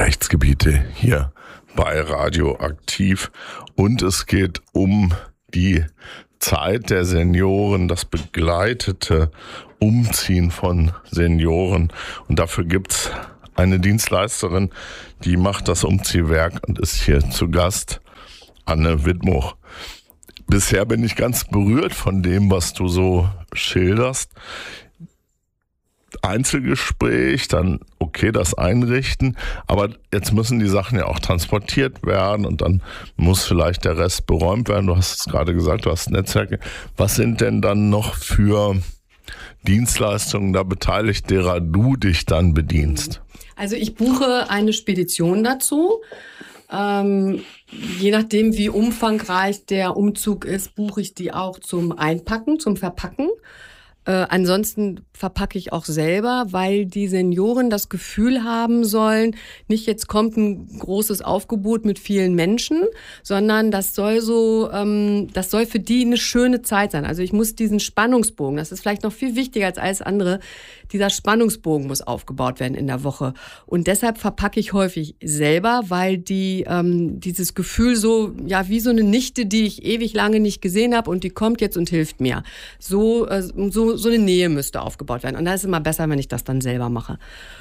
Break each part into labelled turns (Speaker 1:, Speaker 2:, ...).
Speaker 1: Rechtsgebiete hier bei Radioaktiv und es geht um die Zeit der Senioren, das begleitete Umziehen von Senioren und dafür gibt's eine Dienstleisterin, die macht das Umziehwerk und ist hier zu Gast, Anne Widmuch. Bisher bin ich ganz berührt von dem, was du so schilderst. Einzelgespräch, dann okay, das einrichten, aber jetzt müssen die Sachen ja auch transportiert werden und dann muss vielleicht der Rest beräumt werden. Du hast es gerade gesagt, du hast Netzwerke. Was sind denn dann noch für Dienstleistungen da beteiligt, derer du dich dann bedienst?
Speaker 2: Also ich buche eine Spedition dazu. Je nachdem, wie umfangreich der Umzug ist, buche ich die auch zum Einpacken, zum Verpacken. Ansonsten verpacke ich auch selber, weil die Senioren das Gefühl haben sollen, nicht jetzt kommt ein großes Aufgebot mit vielen Menschen, sondern das soll für die eine schöne Zeit sein. Also ich muss diesen Spannungsbogen, das ist vielleicht noch viel wichtiger als alles andere, dieser Spannungsbogen muss aufgebaut werden in der Woche. Und deshalb verpacke ich häufig selber, weil die dieses Gefühl so, ja, wie so eine Nichte, die ich ewig lange nicht gesehen habe und die kommt jetzt und hilft mir. So eine Nähe müsste aufgebaut werden. Und da ist es immer besser, wenn ich das dann selber mache.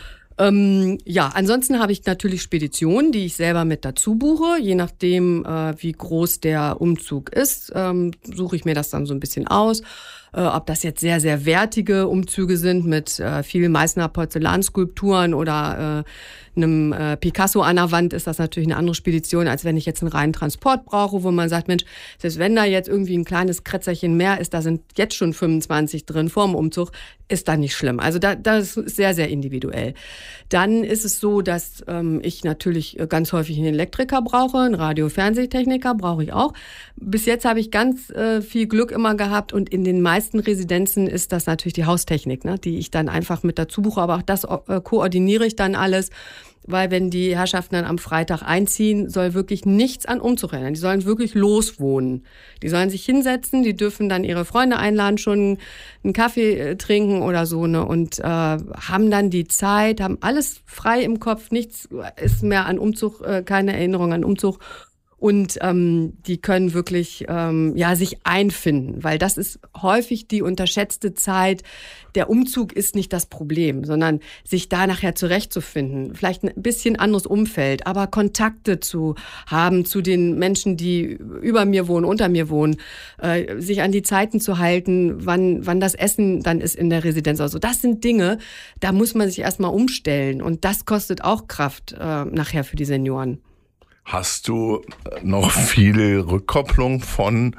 Speaker 2: Ansonsten habe ich natürlich Speditionen, die ich selber mit dazu buche. Je nachdem, wie groß der Umzug ist, suche ich mir das dann so ein bisschen aus. Ob das jetzt sehr, sehr wertige Umzüge sind mit viel Meißner Porzellanskulpturen oder einem Picasso an der Wand, ist das natürlich eine andere Spedition, als wenn ich jetzt einen reinen Transport brauche, wo man sagt, Mensch, selbst wenn da jetzt irgendwie ein kleines Krätzerchen mehr ist, da sind jetzt schon 25 drin vor dem Umzug, ist da nicht schlimm. Also das ist sehr, sehr individuell. Dann ist es so, dass ich natürlich ganz häufig einen Elektriker brauche, einen Radio-Fernsehtechniker brauche ich auch. Bis jetzt habe ich ganz viel Glück immer gehabt und in den meisten Residenzen ist das natürlich die Haustechnik, ne, die ich dann einfach mit dazu buche, aber auch das koordiniere ich dann alles. Weil wenn die Herrschaften dann am Freitag einziehen, soll wirklich nichts an Umzug erinnern. Die sollen wirklich loswohnen. Die sollen sich hinsetzen, die dürfen dann ihre Freunde einladen, schon einen Kaffee trinken oder so, ne, und haben dann die Zeit, haben alles frei im Kopf, nichts ist mehr an Umzug, keine Erinnerung an Umzug. Und die können wirklich sich einfinden, weil das ist häufig die unterschätzte Zeit. Der Umzug ist nicht das Problem, sondern sich da nachher zurechtzufinden. Vielleicht ein bisschen anderes Umfeld, aber Kontakte zu haben zu den Menschen, die über mir wohnen, unter mir wohnen, sich an die Zeiten zu halten, wann das Essen dann ist in der Residenz. Also das sind Dinge, da muss man sich erstmal umstellen und das kostet auch Kraft nachher für die Senioren.
Speaker 1: Hast du noch viele Rückkopplung von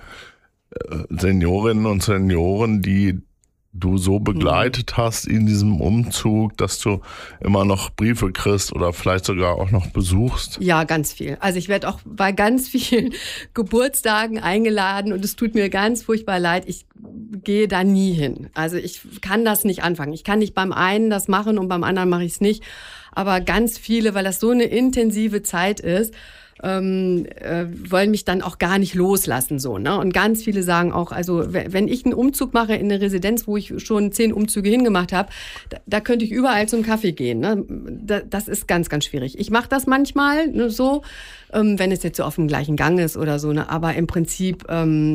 Speaker 1: Seniorinnen und Senioren, die du so begleitet hast in diesem Umzug, dass du immer noch Briefe kriegst oder vielleicht sogar auch noch besuchst?
Speaker 2: Ja, ganz viel. Also ich werde auch bei ganz vielen Geburtstagen eingeladen und es tut mir ganz furchtbar leid. Ich gehe da nie hin. Also ich kann das nicht anfangen. Ich kann nicht beim einen das machen und beim anderen mache ich es nicht. Aber ganz viele, weil das so eine intensive Zeit ist, wollen mich dann auch gar nicht loslassen, so, ne? Und ganz viele sagen auch, also wenn ich einen Umzug mache in eine Residenz, wo ich schon 10 Umzüge hingemacht habe, da könnte ich überall zum Kaffee gehen, ne? Das ist ganz, ganz schwierig. Ich mache das manchmal, ne, so, wenn es jetzt so auf dem gleichen Gang ist oder so, ne? Aber im Prinzip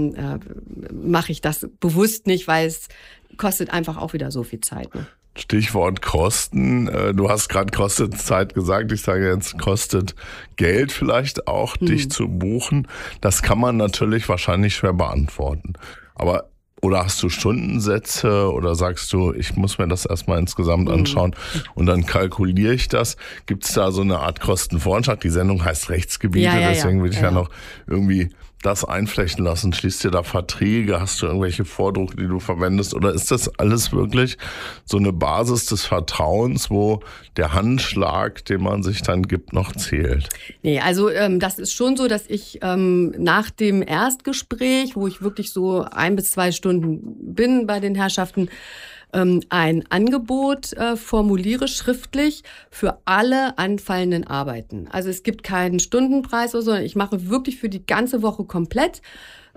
Speaker 2: mache ich das bewusst nicht, weil es kostet einfach auch wieder so viel Zeit, ne?
Speaker 1: Stichwort Kosten. Du hast gerade kostet Zeit gesagt. Ich sage jetzt, kostet Geld vielleicht auch, dich zu buchen. Das kann man natürlich wahrscheinlich schwer beantworten. Aber oder hast du Stundensätze oder sagst du, ich muss mir das erstmal insgesamt anschauen und dann kalkuliere ich das? Gibt es da so eine Art Kostenvoranschlag? Die Sendung heißt Rechtsgebiete, deswegen will ich ja noch irgendwie das einflechten lassen. Schließt dir da Verträge? Hast du irgendwelche Vordrucke, die du verwendest? Oder ist das alles wirklich so eine Basis des Vertrauens, wo der Handschlag, den man sich dann gibt, noch zählt?
Speaker 2: Nee, also das ist schon so, dass ich nach dem Erstgespräch, wo ich wirklich so 1 bis 2 Stunden bin bei den Herrschaften, ein Angebot formuliere schriftlich für alle anfallenden Arbeiten. Also es gibt keinen Stundenpreis oder so, sondern ich mache wirklich für die ganze Woche komplett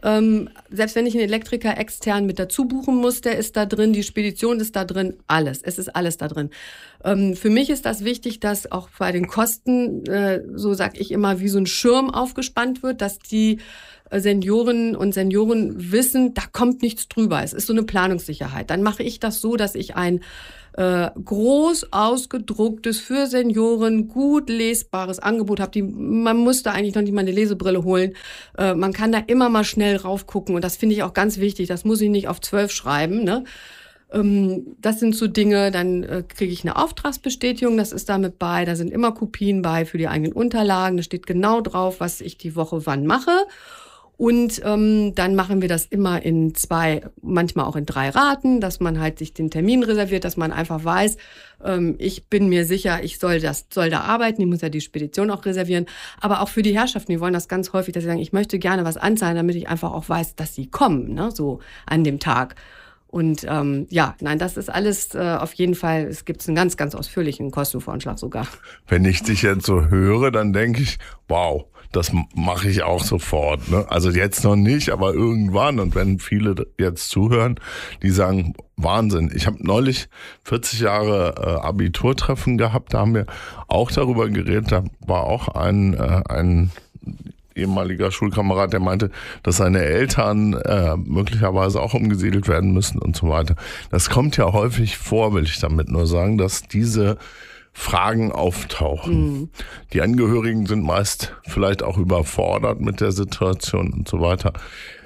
Speaker 2: Selbst wenn ich einen Elektriker extern mit dazu buchen muss, der ist da drin, die Spedition ist da drin, alles. Es ist alles da drin. Für mich ist das wichtig, dass auch bei den Kosten, so sag ich immer, wie so ein Schirm aufgespannt wird, dass die Seniorinnen und Senioren wissen, da kommt nichts drüber. Es ist so eine Planungssicherheit. Dann mache ich das so, dass ich ein groß ausgedrucktes, für Senioren gut lesbares Angebot habe. Man muss da eigentlich noch nicht mal eine Lesebrille holen. Man kann da immer mal schnell raufgucken und das finde ich auch ganz wichtig. Das muss ich nicht auf 12 schreiben, ne? Das sind so Dinge, dann kriege ich eine Auftragsbestätigung, das ist damit bei. Da sind immer Kopien bei für die eigenen Unterlagen. Da steht genau drauf, was ich die Woche wann mache. Und dann machen wir das immer in 2, manchmal auch in 3 Raten, dass man halt sich den Termin reserviert, dass man einfach weiß, ich bin mir sicher, ich soll da arbeiten, ich muss ja die Spedition auch reservieren. Aber auch für die Herrschaften, die wollen das ganz häufig, dass sie sagen, ich möchte gerne was anzahlen, damit ich einfach auch weiß, dass sie kommen, ne, so an dem Tag. Und das ist alles auf jeden Fall, es gibt einen ganz, ganz ausführlichen Kostenvoranschlag sogar.
Speaker 1: Wenn ich dich jetzt so höre, dann denke ich, wow, das mache ich auch sofort. Ne? Also jetzt noch nicht, aber irgendwann. Und wenn viele jetzt zuhören, die sagen, Wahnsinn. Ich habe neulich 40 Jahre Abiturtreffen gehabt, da haben wir auch darüber geredet, da war auch ein ehemaliger Schulkamerad, der meinte, dass seine Eltern möglicherweise auch umgesiedelt werden müssen und so weiter. Das kommt ja häufig vor, will ich damit nur sagen, dass diese Fragen auftauchen. Die Angehörigen sind meist vielleicht auch überfordert mit der Situation und so weiter.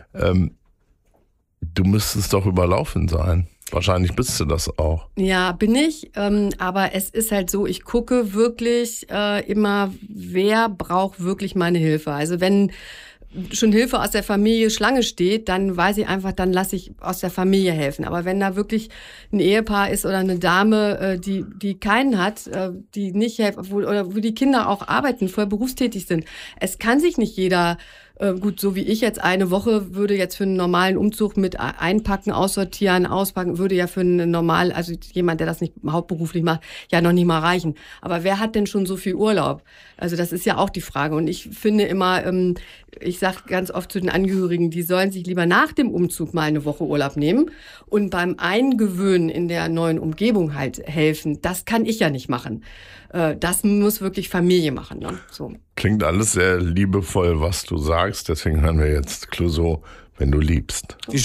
Speaker 1: Du müsstest doch überlaufen sein. Wahrscheinlich bist du das auch.
Speaker 2: Ja, bin ich. Aber es ist halt so, ich gucke wirklich immer, wer braucht wirklich meine Hilfe. Also wenn schon Hilfe aus der Familie Schlange steht, dann weiß ich einfach, dann lasse ich aus der Familie helfen. Aber wenn da wirklich ein Ehepaar ist oder eine Dame, die keinen hat, die nicht helfen, wo die Kinder auch arbeiten, voll berufstätig sind, es kann sich nicht jeder gut, so wie ich jetzt eine Woche würde jetzt für einen normalen Umzug mit einpacken, aussortieren, auspacken, würde ja für einen also jemand, der das nicht hauptberuflich macht, ja noch nicht mal reichen. Aber wer hat denn schon so viel Urlaub? Also das ist ja auch die Frage. Und ich finde immer, ich sage ganz oft zu den Angehörigen, die sollen sich lieber nach dem Umzug mal eine Woche Urlaub nehmen und beim Eingewöhnen in der neuen Umgebung halt helfen. Das kann ich ja nicht machen. Das muss wirklich Familie machen. Ne? So.
Speaker 1: Klingt alles sehr liebevoll, was du sagst. Deswegen hören wir jetzt Clouseau, wenn du liebst.